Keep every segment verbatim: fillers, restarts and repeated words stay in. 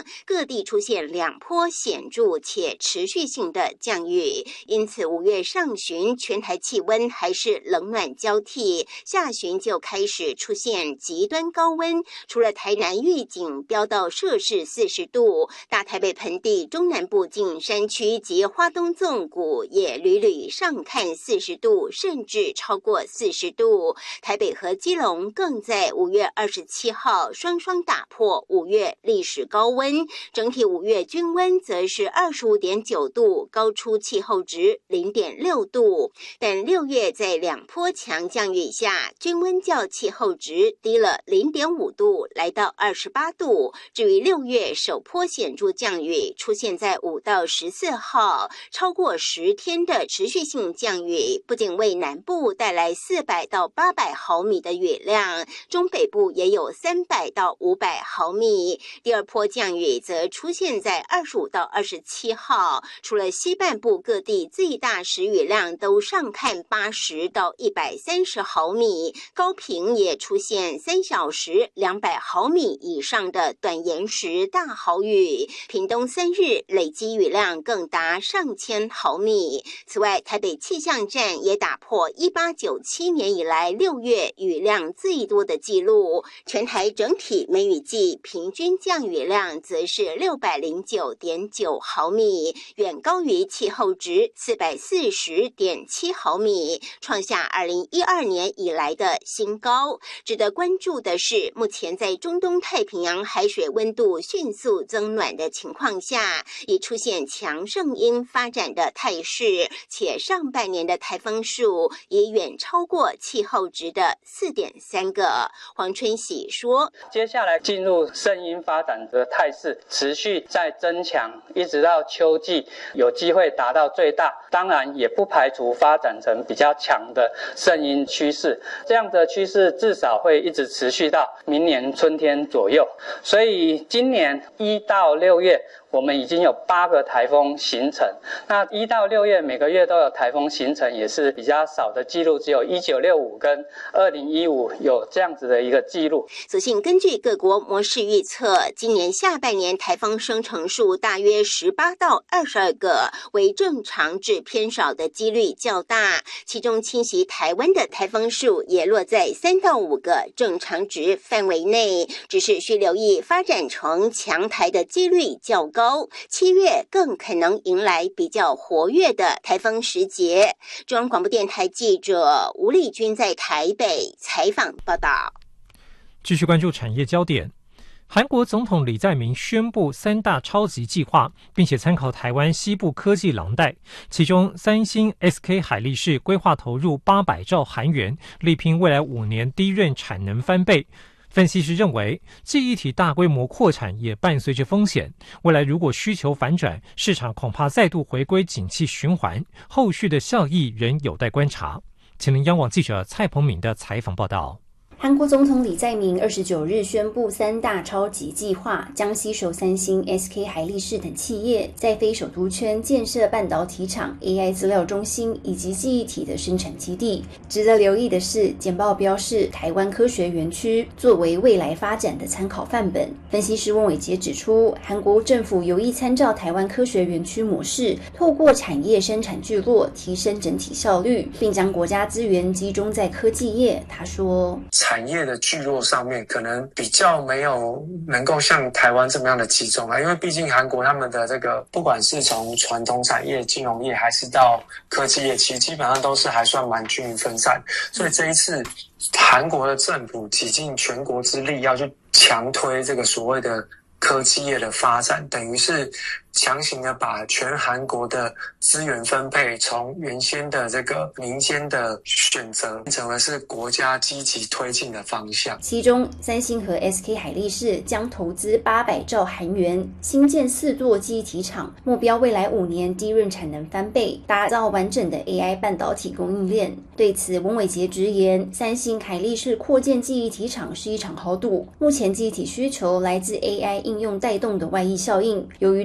各地出现两波显著且持续性的降雨，因此五月上旬全台气温还是冷暖交替，下旬就开始出现极端高温，除了台南预警飙到摄氏四十度，大台北盆地中南部近山区及花东纵谷也屡屡上看四十度，甚至超过四十度。台北和基隆更在五月二十七号双双打破五月历史高温，整体五月均温则是二十五点九度，高出气候值零点六度。但六月在两波强降雨下，均温较气候值低了零点五度，来到二十八度。至于六月首波显著降雨出现在五到十四号，超过十天的持续性降雨，不仅为南部带来四百到八百毫米的雨量，中北部也有三百到五百毫米。第二波降雨则出现在二十五到二十七号，除了西半部各地最大时雨量都上看八十到一百三十毫米，高屏也出现三小时两百毫米以上的短延时大豪雨，屏东三日累积雨量更达上千毫米。此外，台北气象站也打破一八九七年以来六月雨量最多的纪录，全台整体梅雨季平均降雨量则是六百零九点九毫米，远高于气候值四百四十点七毫米，创下二零一二年以来的新高。值得关注的是，目前在中东太平洋海水温度迅速增暖的情况下，已出现强盛音发展的态势，且上半年的台风数也远超过气候值的 四点三个。黄春喜说， 接下来进入盛音发展的态势持续在增强，一直到秋季有机会达到最大，当然也不排除发展成比较强的盛音趋势，这样的趋势至少会一直持续到明年春天左右。所以今年一到六月我们已经有八个台风形成，那一到六月每个月都有台风形成，也是比较少的记录，只有一九六五跟二零一五有这样子的一个记录。 所幸根据各国模式预测，今年下半年台风生成数大约十八到二十二个，为正常至偏少的几率较大，其中侵袭台湾的台风数也落在三到五个正常值范围内，只是需留意发展成强台的几率较高，七月更可能迎来比较活跃的台风时节。中央广播电台记者吴丽君在台北采访报道。 继续关注产业焦点，韩国总统李在明宣布三大超级计划，并且参考台湾西部科技廊带，其中三星 S K 海力士规划投入八百兆韩元，力拼未来五年低润产能翻倍。分析师认为，记忆体大规模扩产也伴随着风险，未来如果需求反转，市场恐怕再度回归景气循环，后续的效益仍有待观察。请听央广记者蔡鹏敏的采访报道。 韩国总统李在明二十九日宣布三大超级计划，将携手三星、S K 海力士等企业，在非首都圈建设半导体厂、A I 资料中心以及记忆体的生产基地。值得留意的是，简报标示台湾科学园区作为未来发展的参考范本。分析师翁伟杰指出，韩国政府有意参照台湾科学园区模式，透过产业生产聚落提升整体效率，并将国家资源集中在科技业。他说， 产业的聚落上面可能比较没有能够像台湾这么样的集中啊，因为毕竟韩国他们的这个不管是从传统产业、金融业还是到科技业，其实基本上都是还算蛮均匀分散，所以这一次韩国的政府挤尽全国之力要去强推这个所谓的科技业的发展，等于是强行的把全韩国的资源分配从原先的这个民间的选择变成了是国家积极推进的方向。 其中三星和 S K 海力士将投资八百兆韩元，新建四座记忆体厂，目标未来五年低润产能翻倍，打造完整的 A I 半导体供应链。对此，翁伟杰直言，三星海力士扩建记忆体厂是一场豪赌，目前记忆体需求来自 A I 应用带动的外溢效应，由于短期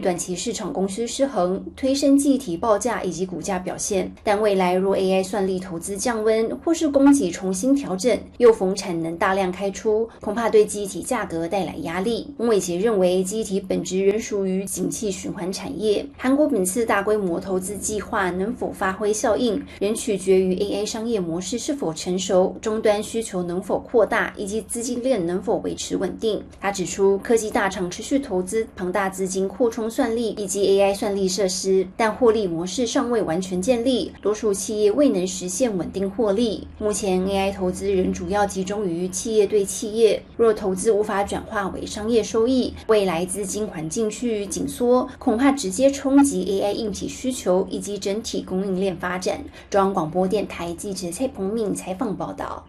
市场供需失衡，推升记忆体报价以及股价表现。但未来若 A I 算力投资降温，或是供给重新调整，又逢产能大量开出，恐怕对记忆体价格带来压力。翁伟杰认为，记忆体本质仍属于景气循环产业，韩国本次大规模投资计划能否发挥效应，仍取决于 A I 商业模式是否成熟，终端需求能否扩大，以及资金链能否维持稳定。他指出，科技大厂持续投资庞大资金扩充算力以及 A I 算力设施，但获利模式尚未完全建立，多数企业未能实现稳定获利。目前 A I 投资仍主要集中于企业对企业，若投资无法转化为商业收益，未来资金环境趋于紧缩，恐怕直接冲击 A I 硬体需求以及整体供应链发展。中央广播电台记者蔡鹏敏采访报道。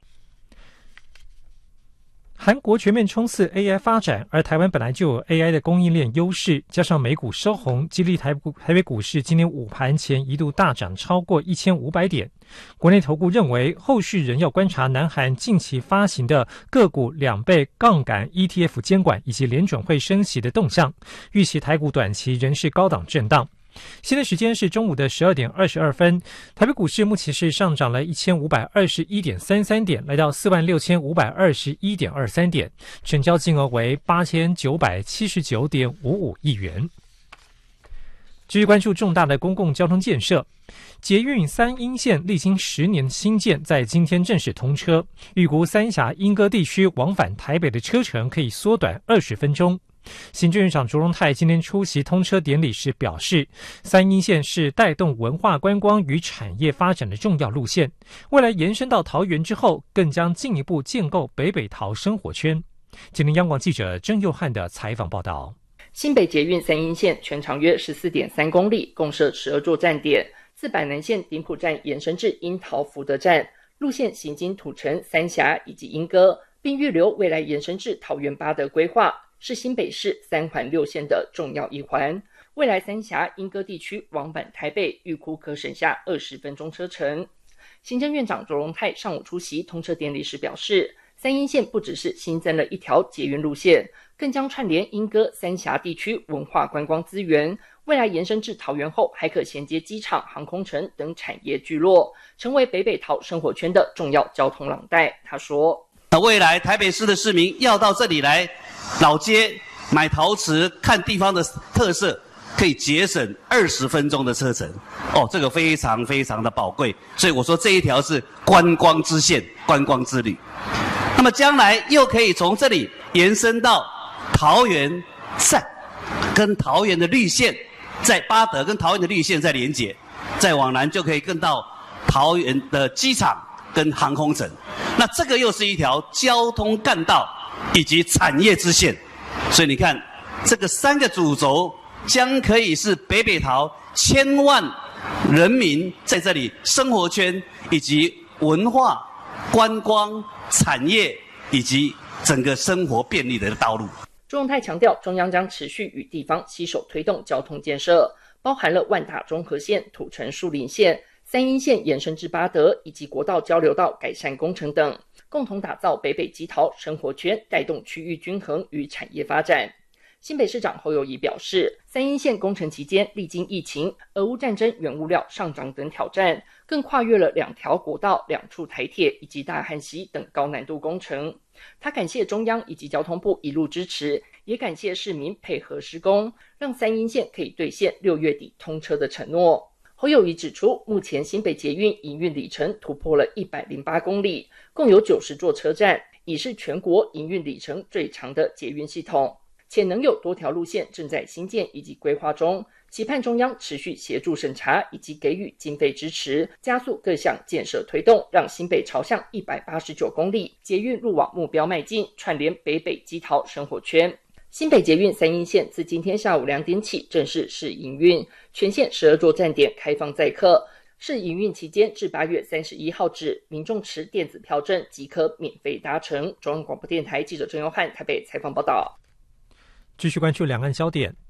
韩国全面冲刺 A I 发展，而台湾本来就有 A I 的供应链优势，加上美股收红，激励台股台北股市今天午盘前一度大涨超过一千五百点。国内投顾认为，后续仍要观察南韩近期发行的个股两倍杠杆 E T F 监管以及联准会升息的动向，预期台股短期仍是高档震荡。现在时间是中午的十二点二十二分，台北股市目前是上涨了一千五百二十一点三三点，来到四万六千五百二十一点二三点，成交金额为八千九百七十九点五五亿元。继续关注重大的公共交通建设，捷运三鶯线历经十年新建，在今天正式通车，预估三峡莺歌地区往返台北的车程可以缩短二十分钟。行政院长卓荣泰今天出席通车典礼时表示，三鶯线是带动文化观光与产业发展的重要路线，未来延伸到桃园之后，更将进一步建构北北桃生活圈。今天央广记者郑佑汉的采访报道。 新北捷运三鶯线全长约 十四点三公里，共设十二座站点，自板南线顶埔站延伸至樱桃福德站，路线行经土城、三峡以及莺歌，并预留未来延伸至桃园八德规划，是新北市三环六线的重要一环。未来三峡莺歌地区往返台北，预估可省下二十分钟车程。行政院长卓荣泰上午出席通车典礼时表示，三鶯线不只是新增了一条捷运路线，更将串联莺歌、三峡地区文化观光资源，未来延伸至桃园后，还可衔接机场、航空城等产业聚落，成为北北桃生活圈的重要交通廊带。他说， 未来台北市的市民要到这里来老街买陶瓷，看地方的特色，可以节省二十分钟的车程。哦，这个非常非常的宝贵，所以我说这一条是观光支线、观光之旅。那么将来又可以从这里延伸到桃园站，跟桃园的绿线，在八德跟桃园的绿线再连结，再往南就可以更到桃园的机场跟航空城。那这个又是一条交通干道以及产业支线，所以你看，这个三个主轴将可以是北北桃千万人民在这里生活圈以及文化、观光、产业以及整个生活便利的道路。 卓荣泰强调，中央将持续与地方携手推动交通建设，包含了万大中和线、土城树林线、三鶯线延伸至八德以及国道交流道改善工程等，共同打造北北基桃生活圈，带动区域均衡与产业发展。新北市长侯友宜表示，三鶯线工程期间历经疫情、俄乌战争、原物料上涨等挑战，更跨越了两条国道、两处台铁以及大汉溪等高难度工程。他感谢中央以及交通部一路支持，也感谢市民配合施工，让三鶯线可以兑现六月底通车的承诺。侯友宜指出，目前新北捷运营运里程突破了一百零八公里，共有九十座车站，已是全国营运里程最长的捷运系统，且能有多条路线正在新建以及规划中，期盼中央持续协助审查以及给予经费支持，加速各项建设推动，让新北朝向一百八十九公里捷运路网目标迈进，串联北北基桃生活圈。新北捷运三鶯线自今天下午两点起正式试营运，全线十二座站点开放载客。试营运期间至八月三十一号止，民众持电子票证即可免费搭乘。中央广播电台记者郑佑汉台北采访报道。 继续关注两岸焦点。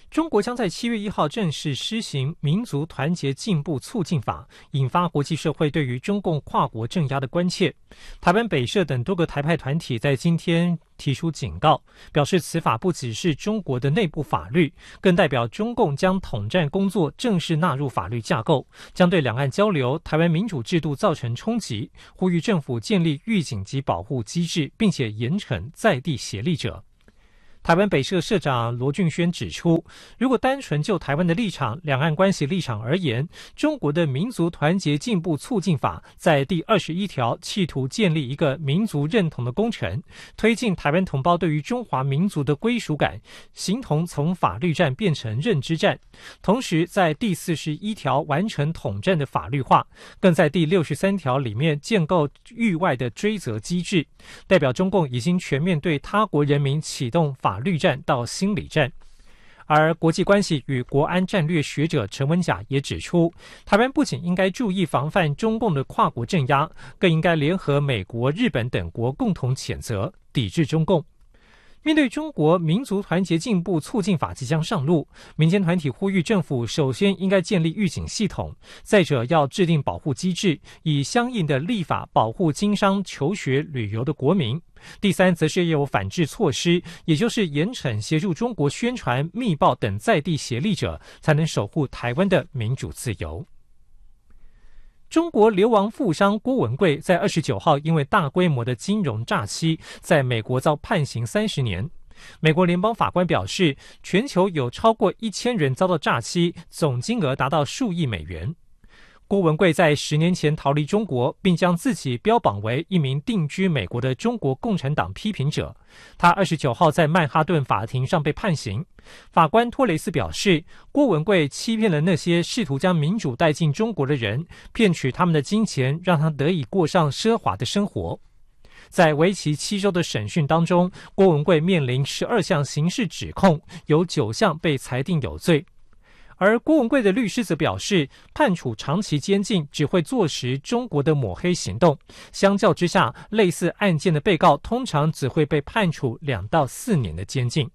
中国将在七月一号正式施行民族团结进步促进法，引发国际社会对于中共跨国镇压的关切。台湾北社等多个台派团体在今天提出警告，表示此法不只是中国的内部法律，更代表中共将统战工作正式纳入法律架构，将对两岸交流、台湾民主制度造成冲击，呼吁政府建立预警及保护机制，并且严惩在地协力者。台湾北社社长罗俊轩指出，如果单纯就台湾的立场、两岸关系立场而言，中国的民族团结进步促进法在第二十一条企图建立一个民族认同的工程，推进台湾同胞对于中华民族的归属感，形同从法律战变成认知战。同时，在第四十一条完成统战的法律化，更在第六十三条里面建构域外的追责机制，代表中共已经全面对他国人民启动法律战到心理战。而国际关系与国安战略学者陈文甲也指出，台湾不仅应该注意防范中共的跨国镇压，更应该联合美国、日本等国共同谴责、抵制中共。面对中国民族团结进步促进法即将上路，民间团体呼吁政府首先应该建立预警系统，再者要制定保护机制，以相应的立法保护经商、求学、旅游的国民。第三，则是有反制措施，也就是严惩协助中国宣传、密报等在地协力者，才能守护台湾的民主自由。中国流亡富商郭文贵在二十九号因为大规模的金融诈欺，在美国遭判刑三十年。美国联邦法官表示，全球有超过一千人遭到诈欺，总金额达到数亿美元。郭文贵在十年前逃离中国，并将自己标榜为一名定居美国的中国共产党批评者。他二十九号在曼哈顿法庭上被判刑。法官托雷斯表示，郭文贵欺骗了那些试图将民主带进中国的人，骗取他们的金钱，让他得以过上奢华的生活。在为期七周的审讯当中，郭文贵面临十二项刑事指控，有九项被裁定有罪。而郭文贵的律师则表示，判处长期监禁只会坐实中国的抹黑行动，相较之下，类似案件的被告通常只会被判处两到四年的监禁。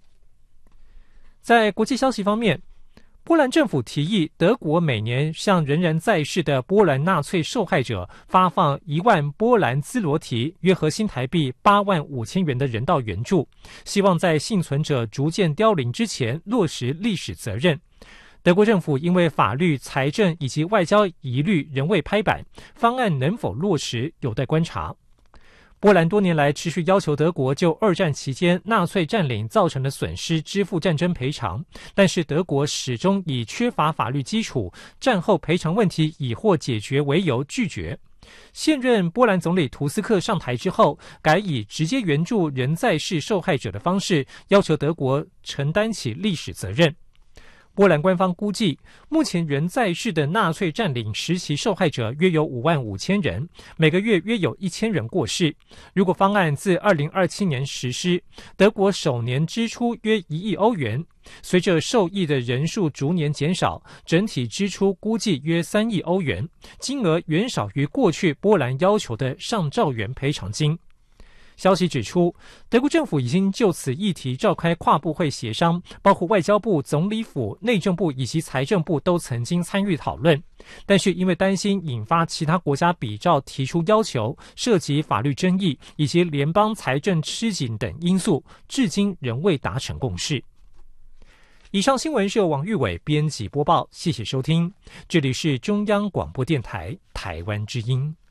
在国际消息方面，波兰政府提议德国每年向仍然在世的波兰纳粹受害者发放一万波兰兹罗提，约合新台币八万五千元的人道援助，希望在幸存者逐渐凋零之前落实历史责任。德国政府因为法律、财政以及外交疑虑仍未拍板，方案能否落实有待观察。波兰多年来持续要求德国就二战期间纳粹占领造成的损失支付战争赔偿，但是德国始终以缺乏法律基础、战后赔偿问题已获解决为由拒绝。现任波兰总理图斯克上台之后，改以直接援助仍在世受害者的方式，要求德国承担起历史责任。波兰官方估计，目前仍在世的纳粹占领时期受害者约有五万五千人，每个月约有一千人过世。如果方案自二零二七年实施，德国首年支出约一亿欧元。随着受益的人数逐年减少，整体支出估计约三亿欧元，金额远少于过去波兰要求的上兆元赔偿金。消息指出，德国政府已经就此议题召开跨部会协商，包括外交部、总理府、内政部以及财政部都曾经参与讨论，但是因为担心引发其他国家比照提出要求，涉及法律争议以及联邦财政吃紧等因素，至今仍未达成共识。以上新闻是由王玉伟编辑播报，谢谢收听，这里是中央广播电台台湾之音。